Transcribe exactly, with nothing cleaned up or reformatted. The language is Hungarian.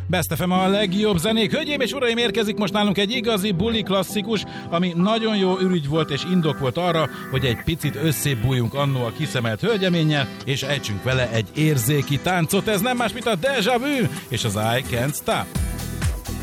Best ef em a legjobb zenék. Hölgyeim és uraim, érkezik most nálunk egy igazi buli klasszikus, ami nagyon jó ürügy volt és indok volt arra, hogy egy picit összébb bújjunk annó a kiszemelt hölgyeménnyel, és ejtsünk vele egy érzéki táncot. Ez nem más, mint a Deja Vu és az I Can't Stop.